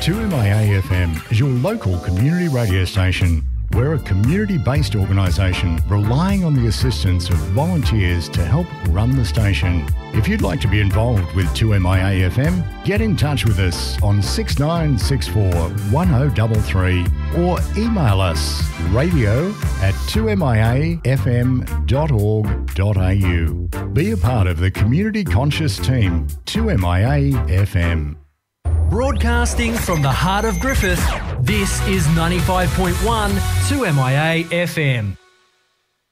2MIA FM is your local community radio station. We're a community-based organisation relying on the assistance of volunteers to help run the station. If you'd like to be involved with 2MIA FM, get in touch with us on 6964 1033 or email us radio@2miafm.org.au. Be a part of the community conscious team, 2MIA FM. Broadcasting from the heart of Griffith, this is 95.1 2MIA FM.